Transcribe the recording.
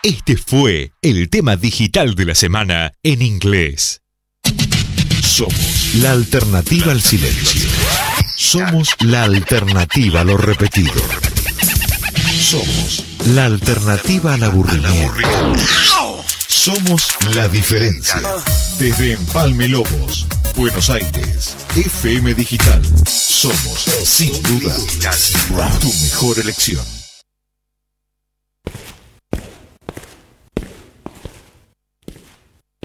Este fue el tema digital de la semana en inglés. Somos la alternativa al silencio. Somos la alternativa a lo repetido. Somos la alternativa al aburrimiento. Somos la diferencia. Desde Empalme Lobos, Buenos Aires, FM Digital. Somos, sin duda, tu mejor elección.